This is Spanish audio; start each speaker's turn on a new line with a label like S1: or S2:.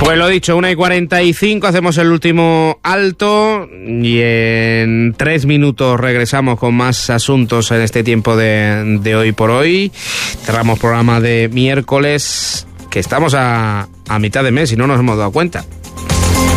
S1: Pues lo dicho, 1:45, hacemos el último alto y en 3 minutos regresamos con más asuntos en este tiempo de hoy por hoy. Cerramos programa de miércoles, que estamos a mitad de mes y no nos hemos dado cuenta.